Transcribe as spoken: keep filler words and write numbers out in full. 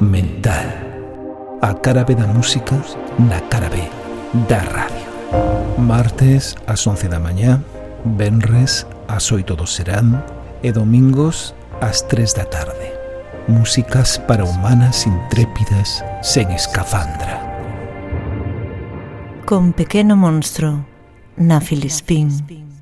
mental. A cara B da música na cara B da radio. Martes ás once da mañá, venres ás oito do serán e domingos ás tres da tarde. Músicas para humanas intrépidas sen escafandra. Con Pequeno Monstro, na Filispín.